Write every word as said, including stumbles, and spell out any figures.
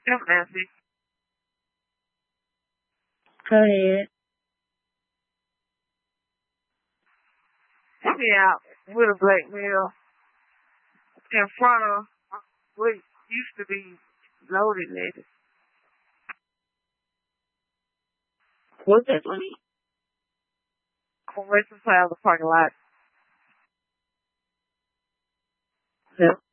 Yep, Nancy. Go ahead. Yeah, with a black male in front of what used to be loaded ladies. What's that funny? Commercial Plaza parking lot. Yeah.